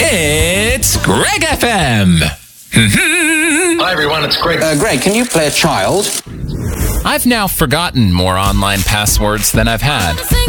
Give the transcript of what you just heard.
It's Greg FM. Hi, everyone. It's Greg. Greg, can you play a child? I've now forgotten more online passwords than I've had.